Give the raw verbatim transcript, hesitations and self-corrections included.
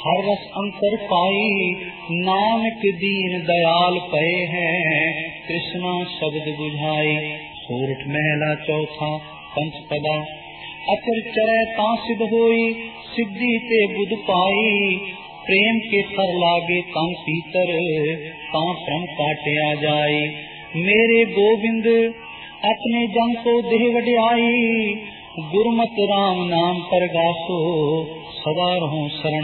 हर रस अंतर पाई, नानक दीन दयाल पए हैं, कृष्णा शब्द बुझाई। सोरठ महला चौथा पंच पदा, अचर चरै ता सिद्ध होई, सिद्धि ते बुध पाई। प्रेम के सर लागे तं पीतर, ता भ्रम काटिया जाई। मेरे गोविंद अपने जन को देह वड्याई, गुरमत राम नाम परगासो, सदा रहो शरण